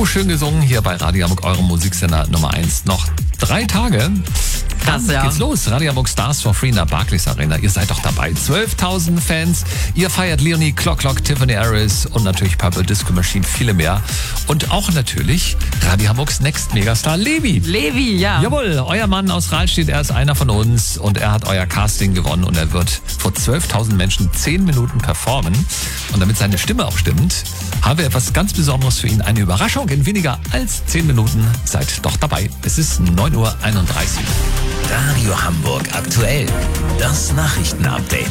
schön gesungen hier bei Radio Hamburg, eurem Musiksender Nummer 1. Noch 3 Tage. Krass, Dann ja. geht's los. Radio Hamburg Stars for Free in der Barclays Arena. Ihr seid doch dabei. 12.000 Fans. Ihr feiert Leonie, Clock, Tiffany Harris und natürlich Purple Disco Machine, viele mehr. Und auch natürlich Radio Hamburgs Next Megastar Levi. Levi, ja. Jawohl, euer Mann aus Rahlstedt, er ist einer von uns und er hat euer Casting gewonnen und er wird vor 12.000 Menschen 10 Minuten performen. Und damit seine Stimme auch stimmt, haben wir etwas ganz Besonderes für ihn. Eine Überraschung in weniger als 10 Minuten. Seid doch dabei. Es ist 9.31 Uhr. Radio Hamburg aktuell. Das Nachrichtenupdate.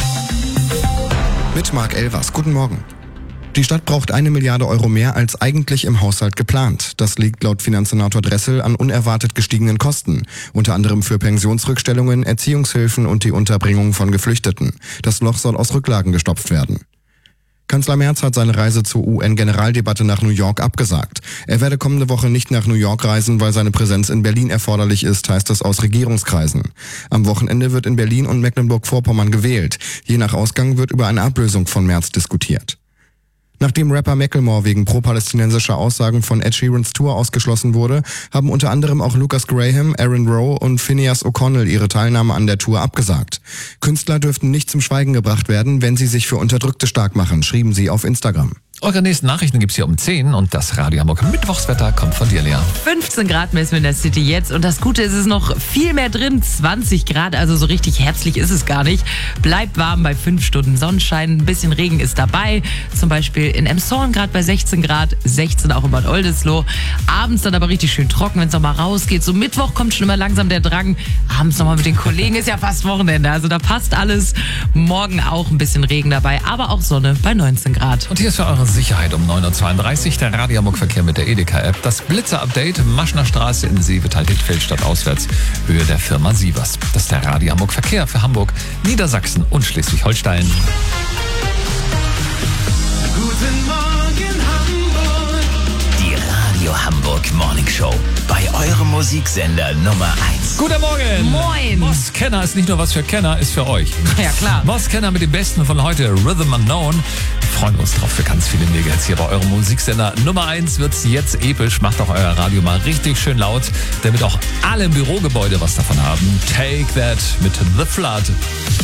Mit Marc Elvers. Guten Morgen. Die Stadt braucht 1 Milliarde Euro mehr als eigentlich im Haushalt geplant. Das liegt laut Finanzsenator Dressel an unerwartet gestiegenen Kosten. Unter anderem für Pensionsrückstellungen, Erziehungshilfen und die Unterbringung von Geflüchteten. Das Loch soll aus Rücklagen gestopft werden. Kanzler Merz hat seine Reise zur UN-Generaldebatte nach New York abgesagt. Er werde kommende Woche nicht nach New York reisen, weil seine Präsenz in Berlin erforderlich ist, heißt es aus Regierungskreisen. Am Wochenende wird in Berlin und Mecklenburg-Vorpommern gewählt. Je nach Ausgang wird über eine Ablösung von Merz diskutiert. Nachdem Rapper Macklemore wegen pro-palästinensischer Aussagen von Ed Sheerans Tour ausgeschlossen wurde, haben unter anderem auch Lucas Graham, Aaron Rowe und Phineas O'Connell ihre Teilnahme an der Tour abgesagt. Künstler dürften nicht zum Schweigen gebracht werden, wenn sie sich für Unterdrückte stark machen, schrieben sie auf Instagram. Eure nächsten Nachrichten gibt's hier um 10 und das Radio Hamburg Mittwochswetter kommt von dir, Lea. 15 Grad messen wir in der City jetzt und das Gute ist, es ist noch viel mehr drin, 20 Grad, also so richtig herbstlich ist es gar nicht. Bleibt warm bei 5 Stunden Sonnenschein, ein bisschen Regen ist dabei, zum Beispiel in Emshorn gerade bei 16 Grad, 16 auch in Bad Oldesloe. Abends dann aber richtig schön trocken, wenn es nochmal rausgeht. So Mittwoch kommt schon immer langsam der Drang, abends nochmal mit den Kollegen, ist ja fast Wochenende, also da passt alles. Morgen auch ein bisschen Regen dabei, aber auch Sonne bei 19 Grad. Und hier ist für eure Sicherheit um 9.32 Uhr der Radio Hamburg Verkehr mit der Edeka-App. Das Blitzer-Update, Maschner Straße in Seevetal-Dittfeld stadtauswärts, Höhe der Firma Sievers. Das ist der Radio Hamburg Verkehr für Hamburg, Niedersachsen und Schleswig-Holstein. Guten Morgen Hamburg. Die Radio Hamburg Morning Show. Bei eurem Musiksender Nummer 1. Guten Morgen! Moin. Moss Kenner ist nicht nur was für Kenner, ist für euch. Ja, klar. Moss Kenner mit dem Besten von heute, Rhythm Unknown. Wir freuen uns drauf für ganz viele Megahits hier bei eurem Musiksender. Nummer 1 wird's jetzt episch. Macht auch euer Radio mal richtig schön laut, damit auch alle im Bürogebäude was davon haben. Take That mit The Flood.